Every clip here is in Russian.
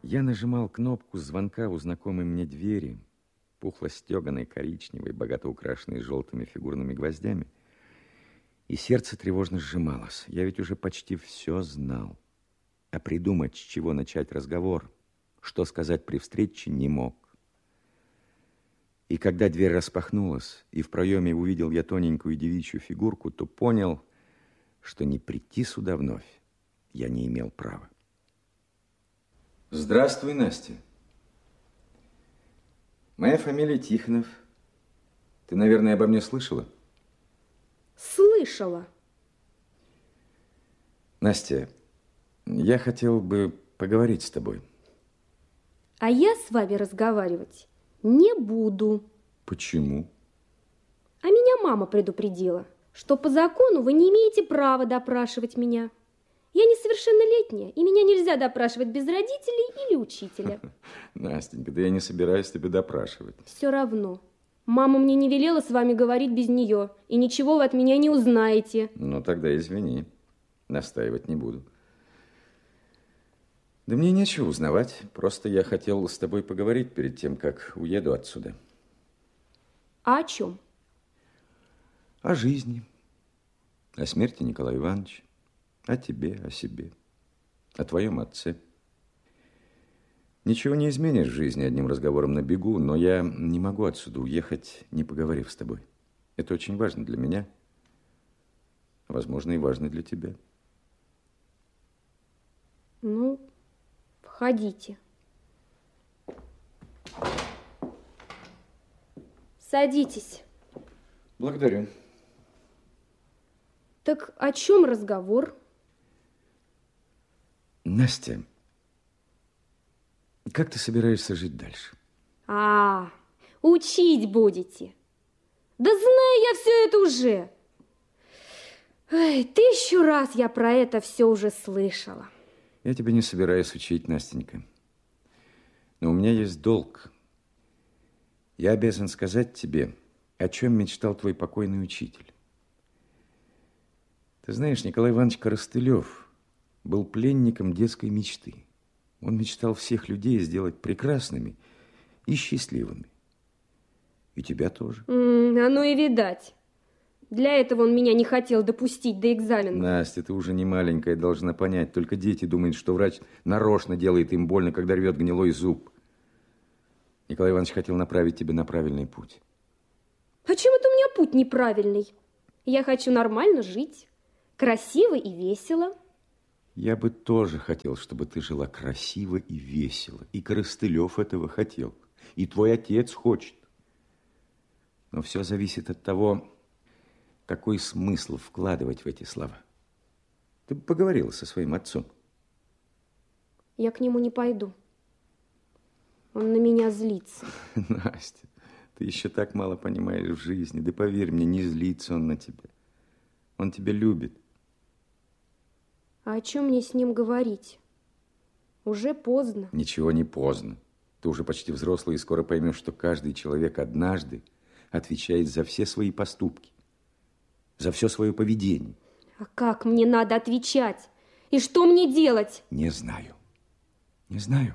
Я нажимал кнопку звонка у знакомой мне двери, пухло-стеганой, коричневой, богато украшенной желтыми фигурными гвоздями, и сердце тревожно сжималось. Я ведь уже почти все знал. А придумать, с чего начать разговор, что сказать при встрече, не мог. И когда дверь распахнулась, и в проеме увидел я тоненькую девичью фигурку, то понял, что не прийти сюда вновь я не имел права. Здравствуй, Настя. Моя фамилия Тихонов. Ты, наверное, обо мне слышала? Слышала. Настя, я хотел бы поговорить с тобой. А я с вами разговаривать не буду. Почему? А меня мама предупредила, что по закону вы не имеете права допрашивать меня. Я несовершеннолетняя, и меня нельзя допрашивать без родителей или учителя. Настенька, да я не собираюсь тебя допрашивать. Все равно. Мама мне не велела с вами говорить без нее, и ничего вы от меня не узнаете. Ну, тогда извини, настаивать не буду. Да мне нечего узнавать, просто я хотел с тобой поговорить перед тем, как уеду отсюда. А о чем? О жизни, о смерти Николая Ивановича, о тебе, о себе, о твоем отце. Ничего не изменишь в жизни одним разговором на бегу, но я не могу отсюда уехать, не поговорив с тобой. Это очень важно для меня, возможно, и важно для тебя. Ну, входите. Садитесь. Благодарю. Так о чем разговор? Настя, как ты собираешься жить дальше? Учить будете. Да знаю я все это уже. Ой, 1000 раз я про это все уже слышала. Я тебя не собираюсь учить, Настенька. Но у меня есть долг. Я обязан сказать тебе, о чем мечтал твой покойный учитель. Ты знаешь, Николай Иванович Коростылев был пленником детской мечты. Он мечтал всех людей сделать прекрасными и счастливыми. И тебя тоже. Оно и видать. Для этого он меня не хотел допустить до экзамена. Настя, ты уже не маленькая, должна понять. Только дети думают, что врач нарочно делает им больно, когда рвет гнилой зуб. Николай Иванович хотел направить тебя на правильный путь. Почему это у меня путь неправильный? Я хочу нормально жить, красиво и весело. Я бы тоже хотел, чтобы ты жила красиво и весело. И Коростылев этого хотел. И твой отец хочет. Но все зависит от того, какой смысл вкладывать в эти слова. Ты бы поговорила со своим отцом. Я к нему не пойду. Он на меня злится. Настя, ты еще так мало понимаешь в жизни. Да поверь мне, не злится он на тебя. Он тебя любит. А о чем мне с ним говорить? Уже поздно. Ничего не поздно. Ты уже почти взрослый и скоро поймешь, что каждый человек однажды отвечает за все свои поступки, за все свое поведение. А как мне надо отвечать? И что мне делать? Не знаю. Не знаю.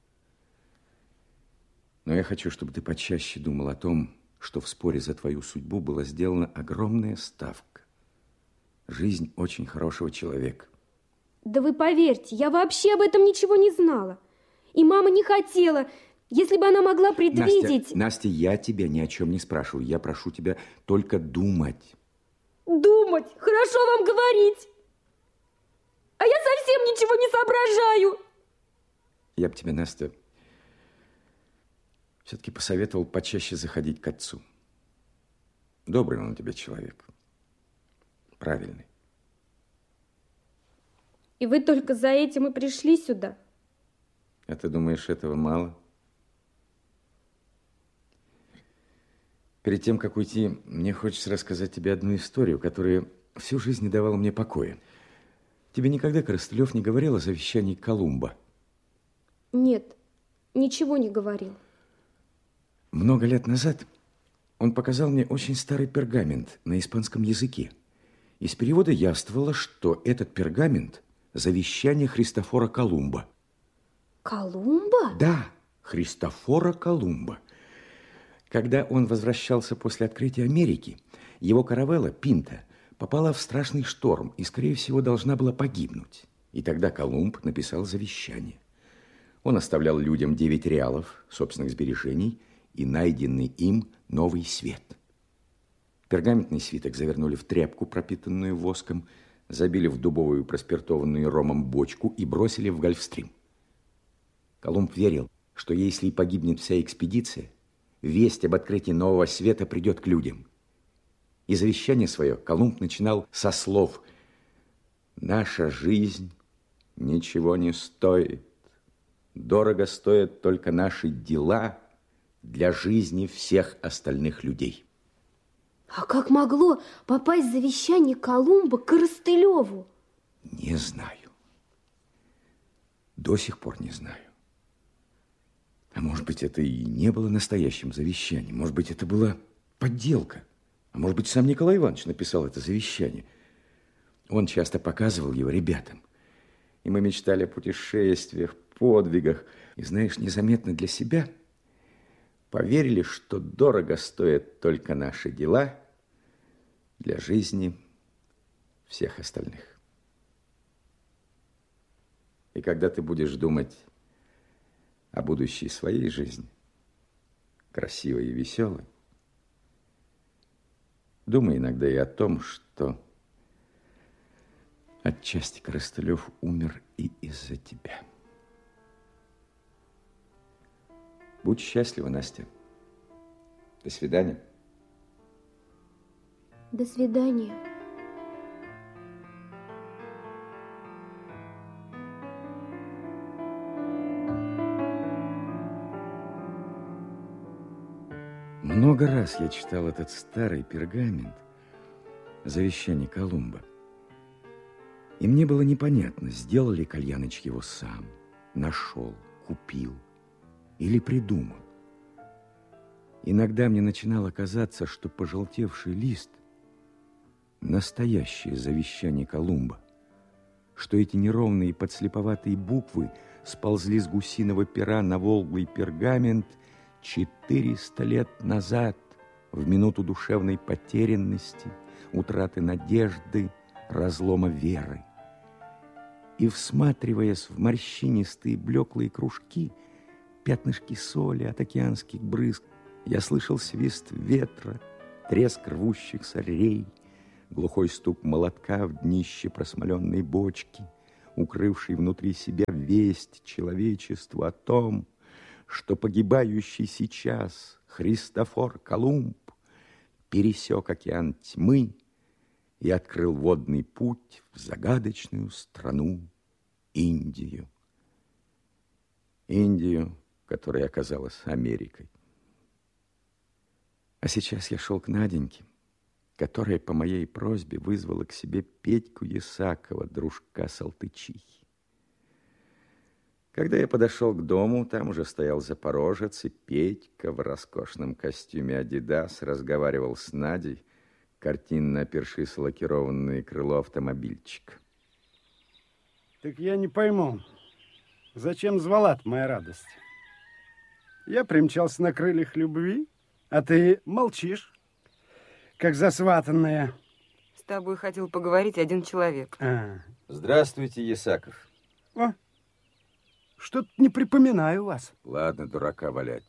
Но я хочу, чтобы ты почаще думал о том, что в споре за твою судьбу была сделана огромная ставка. Жизнь очень хорошего человека. Да вы поверьте, я вообще об этом ничего не знала. И мама не хотела. Если бы она могла предвидеть... Настя, я тебя ни о чем не спрашиваю. Я прошу тебя только думать. Думать? Хорошо вам говорить. А я совсем ничего не соображаю. Я бы тебе, Настя, все-таки посоветовал почаще заходить к отцу. Добрый он у тебя человек. Правильный. И вы только за этим и пришли сюда? А ты думаешь, этого мало? Перед тем, как уйти, мне хочется рассказать тебе одну историю, которая всю жизнь не давала мне покоя. Тебе никогда Коростылев не говорил о завещании Колумба? Нет, ничего не говорил. Много лет назад он показал мне очень старый пергамент на испанском языке. Из перевода явствовало, что этот пергамент – завещание Христофора Колумба. Колумба? Да, Христофора Колумба. Когда он возвращался после открытия Америки, его каравелла «Пинта» попала в страшный шторм и, скорее всего, должна была погибнуть. И тогда Колумб написал завещание. Он оставлял людям 9 реалов собственных сбережений и найденный им новый свет. Пергаментный свиток завернули в тряпку, пропитанную воском, забили в дубовую проспиртованную ромом бочку и бросили в Гольфстрим. Колумб верил, что если и погибнет вся экспедиция, весть об открытии нового света придет к людям. И завещание свое Колумб начинал со слов: «Наша жизнь ничего не стоит. Дорого стоят только наши дела для жизни всех остальных людей». А как могло попасть завещание Колумба к Коростылеву? Не знаю. До сих пор не знаю. А может быть, это и не было настоящим завещанием. Может быть, это была подделка. А может быть, сам Николай Иванович написал это завещание. Он часто показывал его ребятам. И мы мечтали о путешествиях, подвигах. И, знаешь, незаметно для себя поверили, что дорого стоят только наши дела для жизни всех остальных. И когда ты будешь думать о будущей своей жизни, красивой и веселой, думай иногда и о том, что отчасти Коростылев умер и из-за тебя. Будь счастлива, Настя. До свидания. До свидания. Много раз я читал этот старый пергамент, завещание Колумба. И мне было непонятно, сделал ли Кальяныч его сам, нашел, купил или придумал. Иногда мне начинало казаться, что пожелтевший лист – настоящее завещание Колумба, что эти неровные подслеповатые буквы сползли с гусиного пера на волглый пергамент 400 лет назад, в минуту душевной потерянности, утраты надежды, разлома веры. И, всматриваясь в морщинистые блеклые кружки, пятнышки соли от океанских брызг, я слышал свист ветра, треск рвущихся рей, глухой стук молотка в днище просмоленной бочки, укрывший внутри себя весть человечеству о том, что погибающий сейчас Христофор Колумб пересек океан тьмы и открыл водный путь в загадочную страну Индию. Индию, которая оказалась Америкой. А сейчас я шел к Наденьке, которая по моей просьбе вызвала к себе Петьку Ясакова, дружка Салтычихи. Когда я подошел к дому, там уже стоял запорожец, и Петька в роскошном костюме «Адидас» разговаривал с Надей, картинно опершись лакированное крыло автомобильчика. Так я не пойму, зачем звала-то моя радость? Я примчался на крыльях любви, а ты молчишь, как засватанная. С тобой хотел поговорить один человек. Здравствуйте, Ясаков. О, что-то не припоминаю вас. Ладно, дурака валять.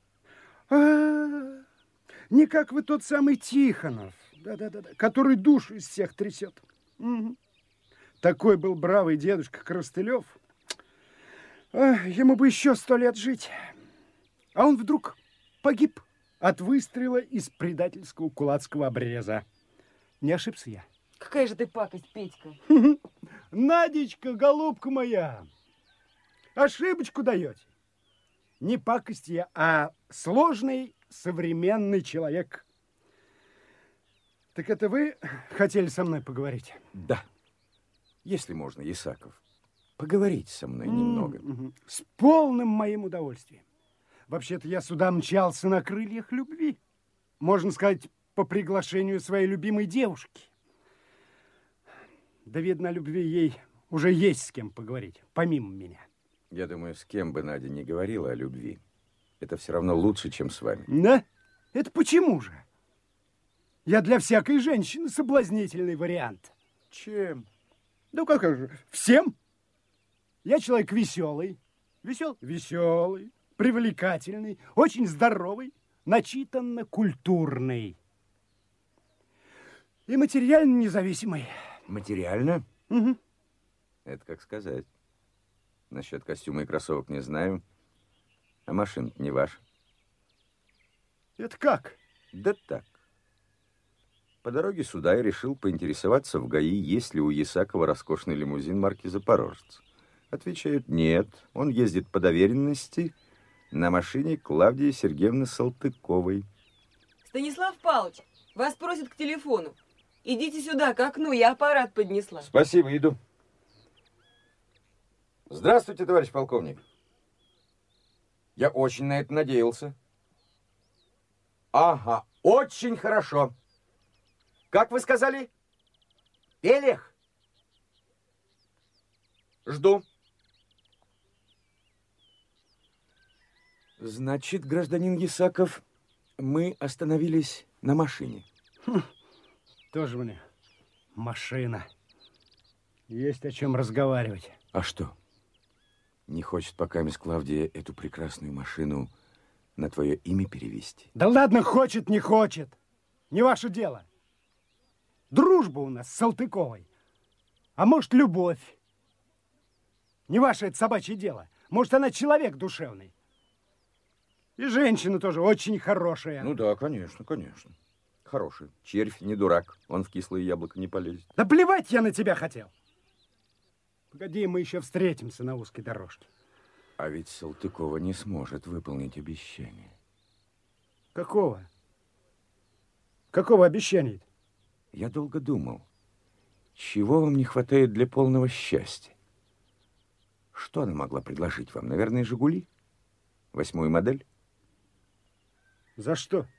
Не как вы тот самый Тихонов, да-да-да, который душу из всех трясет. Угу. Такой был бравый дедушка Коростылев. Ему бы еще 100 лет жить. А он вдруг погиб от выстрела из предательского кулацкого обреза. Не ошибся я? Какая же ты пакость, Петька. Надечка, голубка моя, ошибочку даете. Не пакость я, а сложный современный человек. Так это вы хотели со мной поговорить? Да. Если можно, Ясаков, поговорите со мной немного. С полным моим удовольствием. Вообще-то я сюда мчался на крыльях любви. Можно сказать, по приглашению своей любимой девушки. Да, видно, о любви ей уже есть с кем поговорить, помимо меня. Я думаю, с кем бы Надя ни говорила о любви, это все равно лучше, чем с вами. Да? Это почему же? Я для всякой женщины соблазнительный вариант. Чем? Ну как же, всем. Я человек веселый. Веселый, привлекательный, очень здоровый, начитанно культурный. И материально независимый. Материально? Угу. Это как сказать. Насчет костюма и кроссовок не знаю. А машина не ваша. Это как? Да так. По дороге сюда я решил поинтересоваться в ГАИ, есть ли у Ясакова роскошный лимузин марки «Запорожец». Отвечают, нет. Он ездит по доверенности на машине Клавдии Сергеевны Салтыковой. Станислав Павлович, вас просят к телефону. Идите сюда, к окну, я аппарат поднесла. Спасибо, иду. Здравствуйте, товарищ полковник. Я очень на это надеялся. Ага, очень хорошо. Как вы сказали? Пелех? Жду. Значит, гражданин Ясаков, мы остановились на машине. Тоже мне машина. Есть о чем разговаривать. А что? Не хочет пока мисс Клавдия эту прекрасную машину на твое имя перевести? Да ладно, хочет, не хочет. Не ваше дело. Дружба у нас с Салтыковой. А может, любовь. Не ваше это собачье дело. Может, она человек душевный. И женщина тоже очень хорошая. Ну да, конечно, конечно. Хороший. Червь не дурак. Он в кислое яблоко не полезет. Да плевать я на тебя хотел. Погоди, мы еще встретимся на узкой дорожке. А ведь Салтыкова не сможет выполнить обещание. Какого? Какого обещания? Я долго думал, чего вам не хватает для полного счастья? Что она могла предложить вам? Наверное, «Жигули»? 8-ю модель? За что?